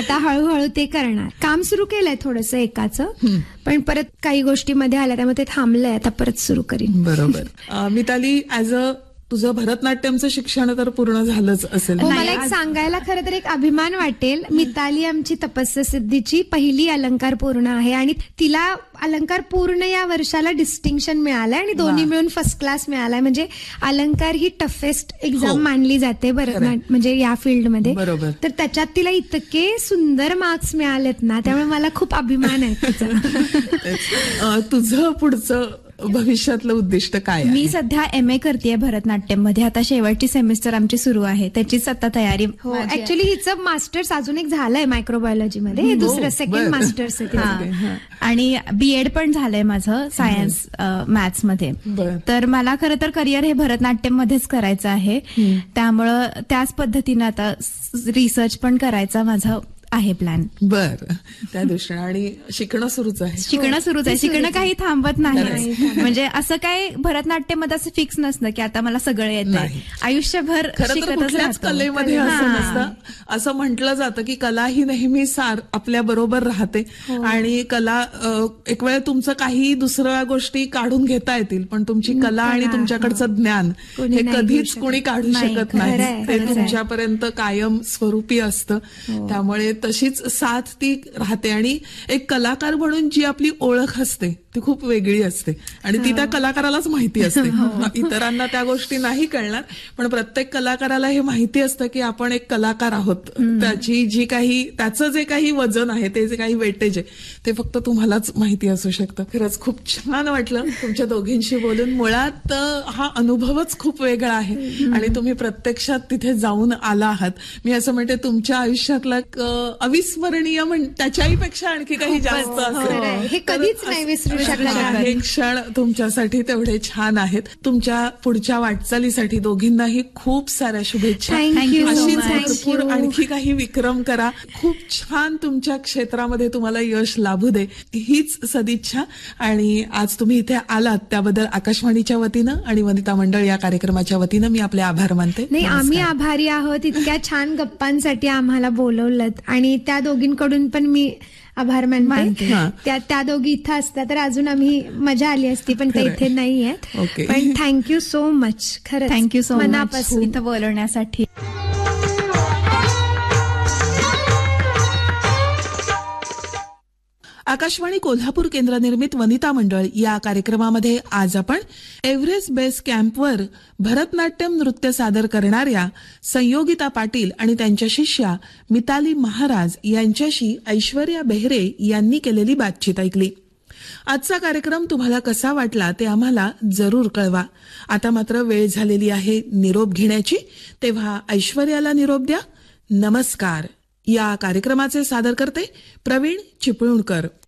आता हळूहळू ते करणार. काम सुरू केलंय थोडंसं एकाचं, पण परत काही गोष्टीमध्ये आल्या त्यामुळे ते थांबलंय. आता परत सुरू करीन. बरोबर. मिताली, ऍज अ तुझं भरतनाट्यमचं शिक्षण तर पूर्ण झालंच असेल. मला एक सांगायला खरं तर एक अभिमान वाटेल. मिताली आमची तपस्या सिद्धीची पहिली अलंकार पूर्ण आहे आणि तिला अलंकार पूर्ण या वर्षाला डिस्टिंक्शन मिळालंय आणि दोन्ही मिळून फर्स्ट क्लास मिळालाय. म्हणजे अलंकार ही टफेस्ट एक्झाम मानली जाते भरतनाट्यम म्हणजे या फील्डमध्ये. तर त्याच्यात तिला इतके सुंदर मार्क्स मिळालेत ना, त्यामुळे मला खूप अभिमान आहे तिचा. तुझं पुढचं भविष्यातलं उद्दिष्ट काय? मी सध्या MA करतेय भरतनाट्यम मध्ये. आता शेवटची सेमिस्टर आमची सुरू आहे, त्याचीच आता तयारी. ऍक्च्युली हिचं मास्टर्स अजून एक झालंय मायक्रोबायोलॉजी मध्ये. हे दुसरं सेकंड मास्टर्स आहे. आणि BEd पण झालंय माझं सायन्स मॅथ्स मध्ये. तर मला खरं तर करिअर हे भरतनाट्यम मध्येच करायचं आहे. त्यामुळं त्याच पद्धतीनं आता रिसर्च पण करायचा माझा आहे प्लॅन. बरं, त्या दृष्टीने. आणि शिकणं सुरूच आहे. शिकणं काही थांबत नाही. म्हणजे असं काय भरतनाट्यम मध्ये असं फिक्स नसतं की आता मला सगळं येतंय. आयुष्यभर कुठल्याच कलेमध्ये असं नसतं. असं म्हटलं जातं की कला ही नेहमी आपल्या बरोबर राहते आणि कला एक वेळ तुमचं काही दुसऱ्या गोष्टी काढून घेता येतील, पण तुमची कला आणि तुमच्याकडचं ज्ञान हे कधीच कोणी काढू शकत नाही. ते तुमच्यापर्यंत कायम स्वरूपी असतं. त्यामुळे तशीच साथ ती राहते आणि एक कलाकार म्हणून जी आपली ओळख असते ती खूप वेगळी असते आणि ती त्या कलाकारालाच माहिती असते. इतरांना त्या गोष्टी नाही कळणार, पण प्रत्येक कलाकाराला हे माहिती असतं की आपण एक कलाकार आहोत. त्याचं जे काही वजन आहे, ते जे काही वेटेज आहे, ते फक्त तुम्हालाच माहिती असू शकतं. खरंच खूप छान वाटलं तुमच्या दोघींशी बोलून. मुळात हा अनुभवच खूप वेगळा आहे आणि तुम्ही प्रत्यक्षात तिथे जाऊन आला आहात. मी असं म्हणते तुमच्या आयुष्यातला अविस्मरणीय त्याच्याही पेक्षा आणखी काही जास्त असेल. हे कधीच नाही विसरू शकणार. हे क्षण तुमच्यासाठी तेवढे छान आहेत. तुमच्या पुढच्या वाटचालीसाठी दोघींनाही खूप साऱ्या शुभेच्छा. अशीच भरपूर आणखी काही विक्रम करा. खूप छान तुमच्या क्षेत्रामध्ये तुम्हाला यश लाभू दे, हीच सदिच्छा. आणि आज तुम्ही इथे आलात त्याबद्दल आकाशवाणीच्या वतीनं आणि वनिता मंडळ या कार्यक्रमाच्या वतीनं मी आपले आभार मानते. नाही, आम्ही आभारी आहोत इतक्या छान गप्पांसाठी आम्हाला बोलवलं. आणि त्या दोघींकडून पण मी आभार मानते. त्या दोघी इथं असतात तर अजून आम्ही मजा आली असती, पण ते इथे नाही आहेत. पण थँक्यू सो मच. खरं थँक्यू सो मच इथं बोलवण्यासाठी. आकाशवाणी कोल्हापूर केंद्र निर्मित वनिता मंडळ या कार्यक्रमामध्ये आज आपण एव्हरेस्ट बेस कॅम्पवर भरतनाट्यम नृत्य सादर करणाऱ्या संयोगिता पाटील आणि त्यांच्या शिष्या मिताली महाराज यांच्याशी ऐश्वर्या बेहरे यांनी केलेली बातचीत ऐकली. आजचा कार्यक्रम तुम्हाला कसा वाटला ते आम्हाला जरूर कळवा. आता मात्र वेळ झालेली आहे निरोप घेण्याची, तेव्हा ऐश्वर्याला निरोप द्या. नमस्कार. या कार्यक्रमाचे सादर करते प्रवीण चिपळूणकर.